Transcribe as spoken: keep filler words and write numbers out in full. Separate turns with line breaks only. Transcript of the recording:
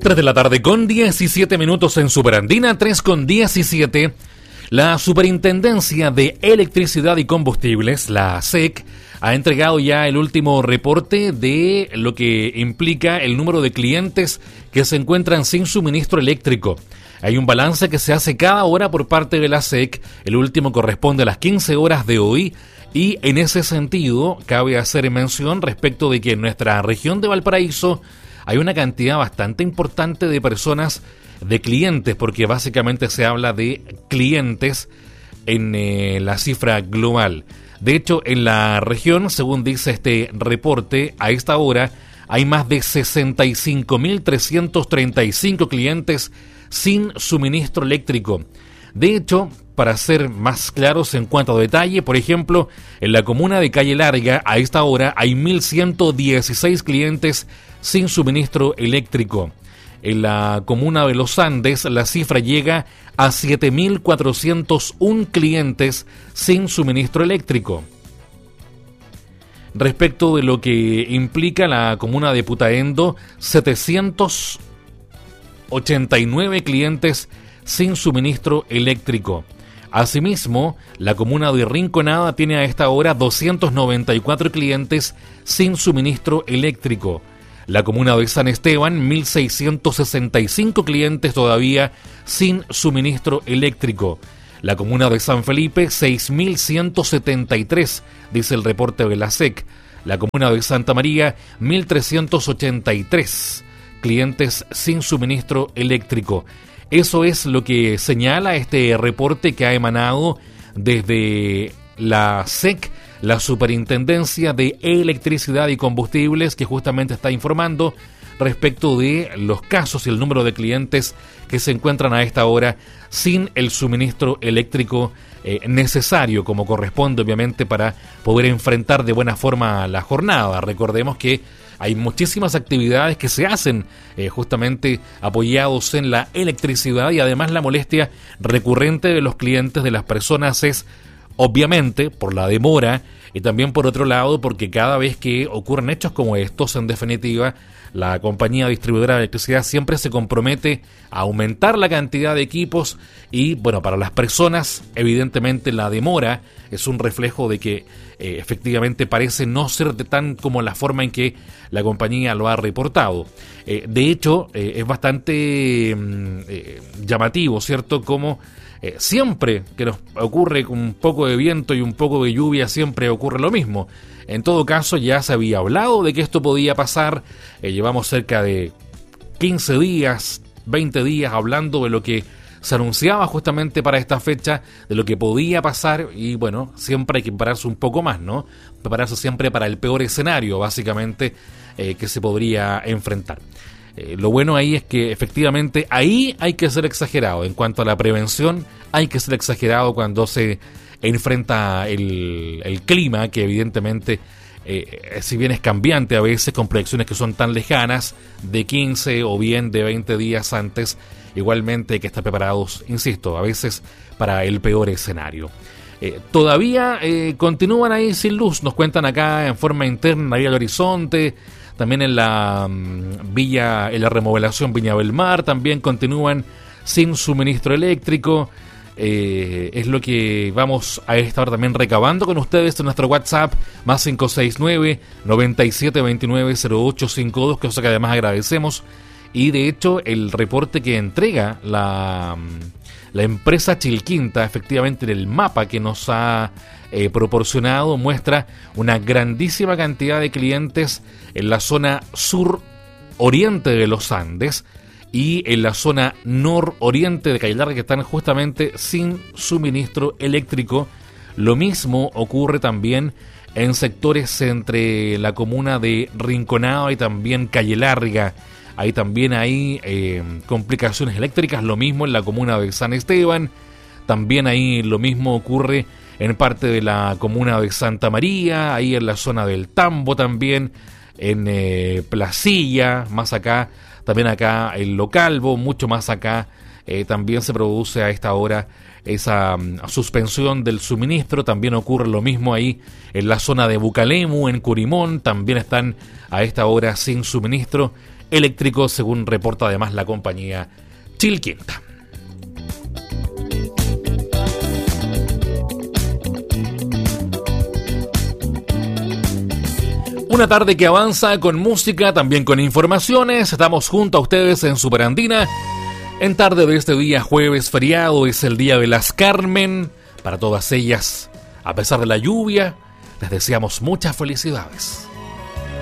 tres de la tarde con diecisiete minutos en Superandina, tres con diecisiete. La Superintendencia de Electricidad y Combustibles, la S E C, ha entregado ya el último reporte de lo que implica el número de clientes que se encuentran sin suministro eléctrico. Hay un balance que se hace cada hora por parte de la S E C, el último corresponde a las quince horas de hoy, y en ese sentido cabe hacer mención respecto de que en nuestra región de Valparaíso hay una cantidad bastante importante de personas, de clientes, porque básicamente se habla de clientes en eh, la cifra global. De hecho, en la región, según dice este reporte, a esta hora hay más de sesenta y cinco mil trescientos treinta y cinco clientes sin suministro eléctrico. De hecho, para ser más claros en cuanto a detalle, por ejemplo, en la comuna de Calle Larga, a esta hora hay mil ciento dieciséis clientes sin suministro eléctrico. En la comuna de Los Andes, la cifra llega a siete mil cuatrocientos uno clientes sin suministro eléctrico. Respecto de lo que implica la comuna de Putaendo, setecientos ochenta y nueve clientes sin suministro eléctrico. Asimismo, la comuna de Rinconada tiene a esta hora doscientos noventa y cuatro clientes sin suministro eléctrico. La comuna de San Esteban, mil seiscientos sesenta y cinco clientes todavía sin suministro eléctrico. La comuna de San Felipe, seis mil ciento setenta y tres, dice el reporte de la S E C. La comuna de Santa María, mil trescientos ochenta y tres clientes sin suministro eléctrico. Eso es lo que señala este reporte que ha emanado desde la S E C, la Superintendencia de Electricidad y Combustibles, que justamente está informando respecto de los casos y el número de clientes que se encuentran a esta hora sin el suministro eléctrico eh, necesario, como corresponde obviamente para poder enfrentar de buena forma la jornada. Recordemos que hay muchísimas actividades que se hacen eh, justamente apoyados en la electricidad, y además la molestia recurrente de los clientes, de las personas, es obviamente por la demora, y también por otro lado porque cada vez que ocurren hechos como estos, en definitiva, la compañía distribuidora de electricidad siempre se compromete a aumentar la cantidad de equipos, y bueno, para las personas evidentemente la demora es un reflejo de que eh, efectivamente parece no ser de tan como la forma en que la compañía lo ha reportado. Eh, de hecho, eh, es bastante mm, eh, llamativo, ¿cierto?, como Eh, siempre que nos ocurre con un poco de viento y un poco de lluvia, siempre ocurre lo mismo. En todo caso, ya se había hablado de que esto podía pasar. Eh, llevamos cerca de quince días, veinte días hablando de lo que se anunciaba justamente para esta fecha, de lo que podía pasar, y bueno, siempre hay que prepararse un poco más, ¿no? Prepararse siempre para el peor escenario, básicamente, eh, que se podría enfrentar. Eh, lo bueno ahí es que efectivamente ahí hay que ser exagerado. En cuanto a la prevención, hay que ser exagerado cuando se enfrenta el, el clima, que evidentemente, eh, si bien es cambiante a veces, con proyecciones que son tan lejanas, de quince o bien de veinte días antes, igualmente hay que estar preparados, insisto, a veces para el peor escenario. Eh, todavía eh, continúan ahí sin luz, nos cuentan acá en forma interna en la Villa del Horizonte. También en la um, Villa, en la remodelación Viña del Mar, también continúan sin suministro eléctrico. Eh, es lo que vamos a estar también recabando con ustedes en nuestro WhatsApp, más cinco seis nueve, noventa y siete veintinueve, cero ocho cincuenta y dos, cosa que además agradecemos. Y de hecho, el reporte que entrega la, la empresa Chilquinta, efectivamente en el mapa que nos ha Eh, proporcionado, muestra una grandísima cantidad de clientes en la zona sur oriente de los Andes y en la zona nororiente de Calle Larga, que están justamente sin suministro eléctrico. Lo mismo ocurre también en sectores entre la comuna de Rinconada y también Calle Larga. Hay también ahí eh, complicaciones eléctricas, lo mismo en la comuna de San Esteban. También ahí lo mismo ocurre en parte de la comuna de Santa María, ahí en la zona del Tambo también, en eh, Placilla, más acá, también acá en Lo Calvo, mucho más acá, eh, también se produce a esta hora esa um, suspensión del suministro. También ocurre lo mismo ahí en la zona de Bucalemu, en Curimón, también están a esta hora sin suministro. eléctrico, según reporta además la compañía Chilquinta. Una tarde que avanza con música, también con informaciones. Estamos junto a ustedes en Superandina. En tarde de este día jueves feriado, es el Día de las Carmen. Para todas ellas, a pesar de la lluvia, les deseamos muchas felicidades.